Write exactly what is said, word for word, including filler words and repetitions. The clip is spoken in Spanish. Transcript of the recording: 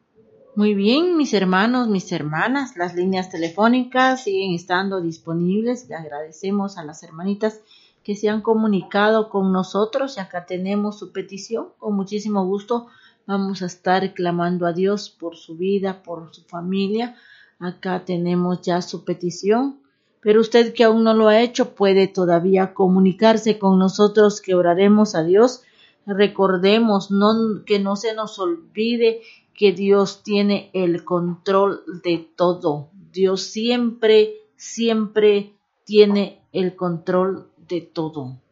Muy bien, mis hermanos, mis hermanas, las líneas telefónicas siguen estando disponibles. Le agradecemos a las hermanitas que se han comunicado con nosotros y acá tenemos su petición. Con muchísimo gusto vamos a estar clamando a Dios por su vida, por su familia. Acá tenemos ya su petición, pero usted que aún no lo ha hecho puede todavía comunicarse con nosotros, que oraremos a Dios. Recordemos no, que no se nos olvide que Dios tiene el control de todo. Dios siempre, siempre tiene el control de todo.